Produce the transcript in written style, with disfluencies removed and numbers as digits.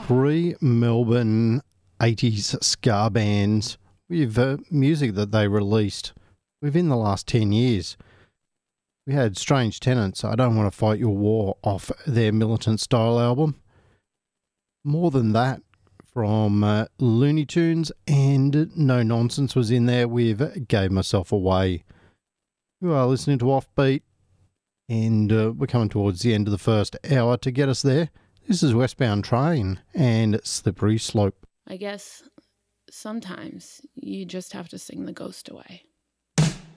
Three Melbourne 80s ska bands with music that they released within the last 10 years. We had Strange Tenants, I Don't Want to Fight Your War, off their Militant Style album. More Than That from Looney Tunes, and No Nonsense was in there with Gave Myself Away. You are listening to Offbeat, and we're coming towards the end of the first hour. To get us there, this is Westbound Train and Slippery Slope. I guess sometimes you just have to sing the ghost away.